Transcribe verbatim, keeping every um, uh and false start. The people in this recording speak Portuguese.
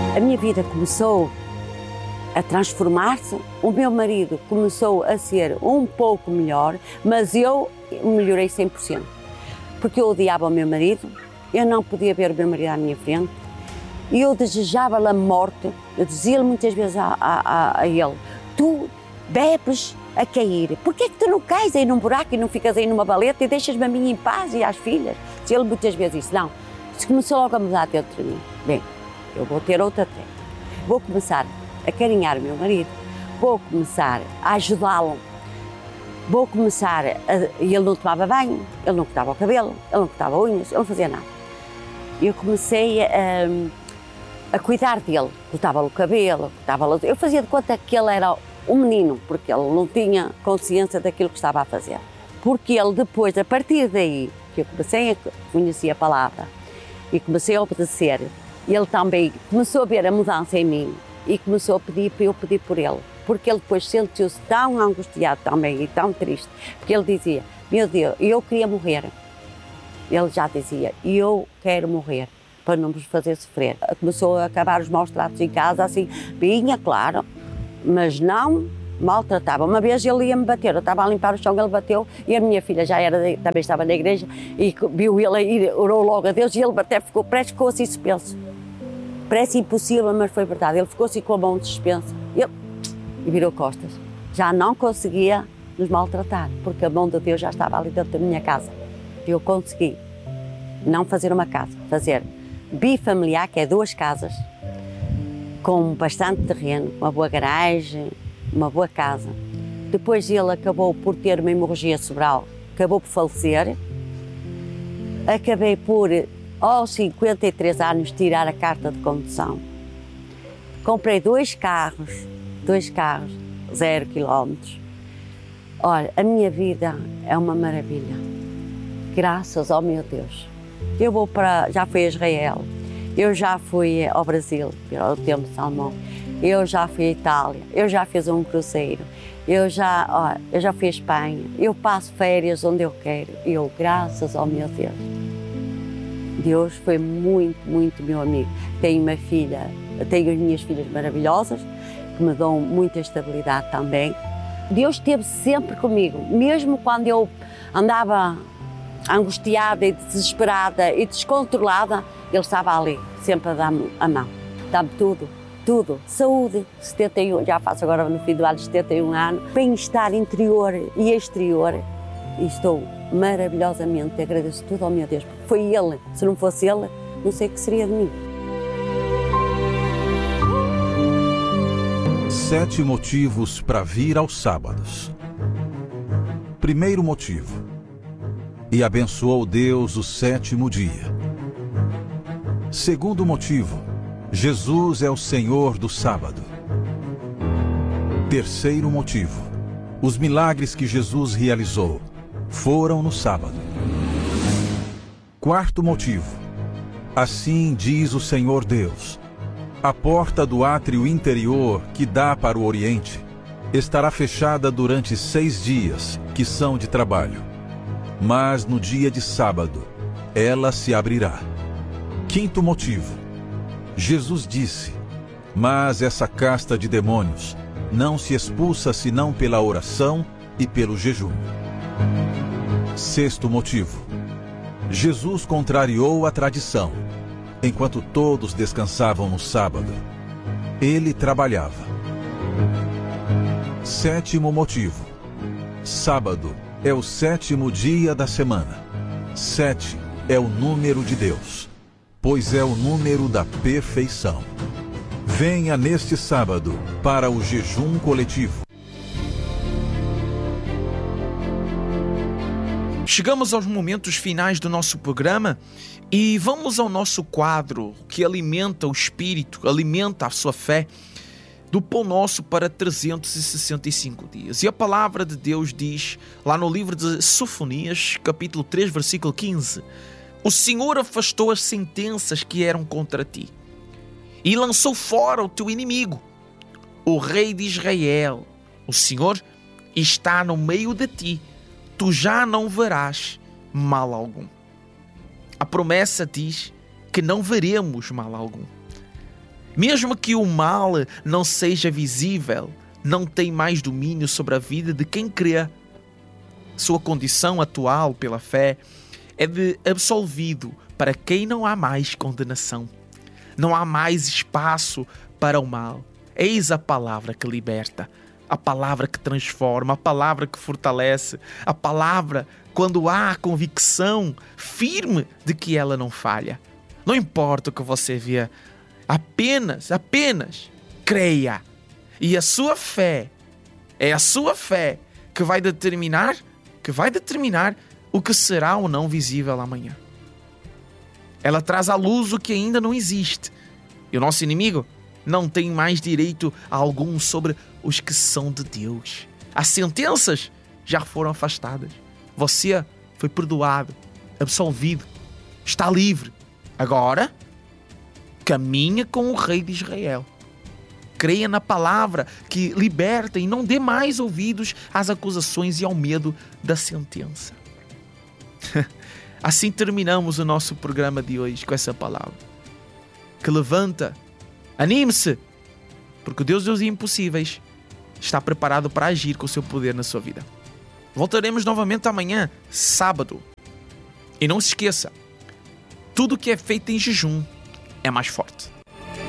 A minha vida começou a transformar-se, o meu marido começou a ser um pouco melhor, mas eu melhorei cem por cento. Porque eu odiava o meu marido, eu não podia ver o meu marido à minha frente, e eu desejava-lhe a morte. Eu dizia-lhe muitas vezes a, a, a ele: tu bebes a cair, porquê é que tu não cais aí num buraco e não ficas aí numa valeta e deixas-me a mim em paz e às filhas? Dizia-lhe muitas vezes isso. Não, isso começou logo a mudar dentro de mim. Bem, eu vou ter outra treta, vou começar a carinhar o meu marido, vou começar a ajudá-lo, vou começar a... Ele não tomava banho, ele não cortava o cabelo, ele não cortava unhas, ele não fazia nada. Eu comecei a, a cuidar dele, cortava-lhe o cabelo, cortava-lhe... Eu fazia de conta que ele era um menino, porque ele não tinha consciência daquilo que estava a fazer. Porque ele depois, a partir daí, que eu comecei a conhecer a palavra e comecei a obedecer, ele também começou a ver a mudança em mim e começou a pedir para eu pedir por ele. Porque ele depois sentiu-se tão angustiado também e tão triste, porque ele dizia: meu Deus, eu queria morrer. Ele já dizia: eu quero morrer para não vos fazer sofrer. Começou a acabar os maus tratos em casa, assim, vinha, claro, mas não maltratava. Uma vez ele ia-me bater, eu estava a limpar o chão, ele bateu, e a minha filha já era, de, também estava na igreja, e viu ele aí, orou logo a Deus, e ele até ficou, parece que ficou assim suspenso. Parece impossível, mas foi verdade. Ele ficou assim com a mão de suspensa ele, e virou costas. Já não conseguia nos maltratar, porque a mão de Deus já estava ali dentro da minha casa. Eu consegui não fazer uma casa, fazer bifamiliar, que é duas casas, com bastante terreno, uma boa garagem, uma boa casa. Depois ele acabou por ter uma hemorragia cerebral, acabou por falecer. Acabei por, aos cinquenta e três anos, tirar a carta de condução. Comprei dois carros, dois carros, zero quilómetros. Olha, a minha vida é uma maravilha. Graças ao meu Deus. Eu vou para, já fui a Israel, eu já fui ao Brasil, ao Templo de Salomão, eu já fui à Itália, eu já fiz um cruzeiro, eu já, ó, eu já fui à Espanha, eu passo férias onde eu quero, eu, graças ao meu Deus. Deus foi muito, muito meu amigo. Tenho uma filha, tenho as minhas filhas maravilhosas, que me dão muita estabilidade também. Deus esteve sempre comigo, mesmo quando eu andava angustiada e desesperada e descontrolada, Ele estava ali, sempre a dar-me a mão, dá-me tudo. Tudo, saúde, setenta e um, já faço agora no fim do ano setenta e um anos, bem-estar interior e exterior, e estou maravilhosamente, agradeço tudo ao meu Deus, porque foi Ele, se não fosse Ele, não sei o que seria de mim. Sete motivos para vir aos sábados. Primeiro motivo: e abençoou Deus o sétimo dia. Segundo motivo: Jesus é o Senhor do sábado. Terceiro motivo: os milagres que Jesus realizou foram no sábado. Quarto motivo: assim diz o Senhor Deus: a porta do átrio interior que dá para o Oriente estará fechada durante seis dias, que são de trabalho, mas no dia de sábado ela se abrirá. Quinto motivo: Jesus disse: mas essa casta de demônios não se expulsa senão pela oração e pelo jejum. Sexto motivo: Jesus contrariou a tradição. Enquanto todos descansavam no sábado, ele trabalhava. Sétimo motivo: sábado é o sétimo dia da semana. Sete é o número de Deus, pois é o número da perfeição. Venha neste sábado para o jejum coletivo. Chegamos aos momentos finais do nosso programa e vamos ao nosso quadro que alimenta o espírito, alimenta a sua fé, do Pão Nosso para trezentos e sessenta e cinco dias. E a palavra de Deus diz, lá no livro de Sofonias, capítulo três, versículo quinze: o Senhor afastou as sentenças que eram contra ti e lançou fora o teu inimigo, o rei de Israel. O Senhor está no meio de ti, tu já não verás mal algum. A promessa diz que não veremos mal algum. Mesmo que o mal não seja visível, não tem mais domínio sobre a vida de quem crê. Sua condição atual pela fé é de absolvido para quem não há mais condenação. Não há mais espaço para o mal. Eis a palavra que liberta, a palavra que transforma, a palavra que fortalece, a palavra quando há a convicção firme de que ela não falha. Não importa o que você vê, apenas, apenas creia. E a sua fé, é a sua fé que vai determinar, que vai determinar o que será ou não visível amanhã. Ela traz à luz o que ainda não existe. E o nosso inimigo não tem mais direito algum sobre os que são de Deus. As sentenças já foram afastadas. Você foi perdoado, absolvido, está livre. Agora, caminha com o Rei de Israel. Creia na palavra que liberta e não dê mais ouvidos às acusações e ao medo da sentença. Assim terminamos o nosso programa de hoje com essa palavra. Que levanta, anime-se, porque o Deus dos impossíveis está preparado para agir com o seu poder na sua vida. Voltaremos novamente amanhã, sábado. E não se esqueça, tudo que é feito em jejum é mais forte.